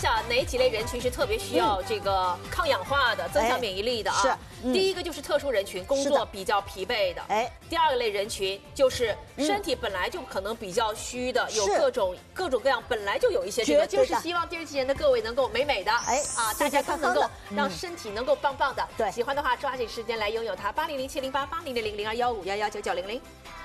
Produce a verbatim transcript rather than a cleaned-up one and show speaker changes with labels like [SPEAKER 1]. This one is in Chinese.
[SPEAKER 1] 下哪几类人群是特别需要这个抗氧化的、增强免疫力的啊？是。第一个就是特殊人群，工作比较疲惫的。哎。第二类人群就是身体本来就可能比较虚的，有各种各种各样，本来就有一些这个，就是希望电视机前的各位能够美美的，哎啊，大家都能够让身体能够棒棒的。对，喜欢的话抓紧时间来拥有它，八零零七零八八零零零零二幺五幺幺九九零零。